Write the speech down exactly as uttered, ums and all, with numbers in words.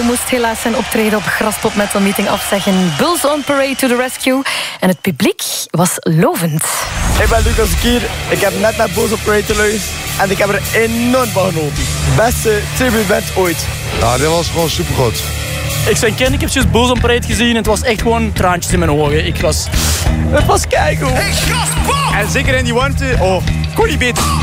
moest helaas zijn optreden op Graspop Metal Meeting afzeggen. Bulls on Parade to the rescue. En het publiek was lovend. Ik ben Lucas Kier. Ik heb net naar Bulls on Parade geluisterd. En ik heb er enorm van genoten. Beste tributeband ooit. Ja, dit was gewoon supergoed. Ik ben Ken, ik heb juist Bulls on Parade gezien. En het was echt gewoon traantjes in mijn ogen. Ik was... Het was keigoed. Hey, Graspop! En zeker in die warmte. Oh, kon niet beter.